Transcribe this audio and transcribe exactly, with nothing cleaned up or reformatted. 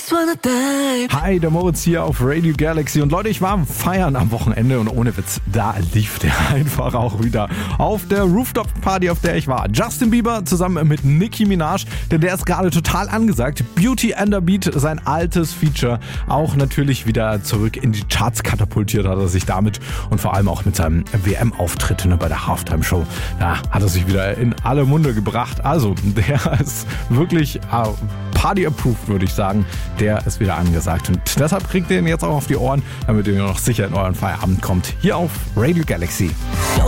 Hi, der Moritz hier auf Radio Galaxy. Und Leute, ich war am Feiern am Wochenende und ohne Witz, da lief der einfach auch wieder auf der Rooftop-Party, auf der ich war. Justin Bieber zusammen mit Nicki Minaj, denn der ist gerade total angesagt. Beauty and the Beat, sein altes Feature, auch natürlich wieder zurück in die Charts katapultiert hat er sich damit und vor allem auch mit seinem W M-Auftritt bei der Halftime-Show. Da hat er sich wieder in alle Munde gebracht. Also, der ist wirklich Party-approved, würde ich sagen. Der ist wieder angesagt. Und deshalb kriegt ihr ihn jetzt auch auf die Ohren, damit ihr noch sicher in euren Feierabend kommt. Hier auf Radio Galaxy.